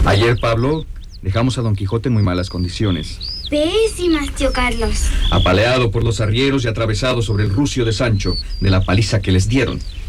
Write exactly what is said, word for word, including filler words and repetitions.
Ayer, Pablo, dejamos a Don Quijote en muy malas condiciones. Pésimas, tío Carlos. Apaleado por los arrieros y atravesado sobre el rucio de Sancho, de la paliza que les dieron.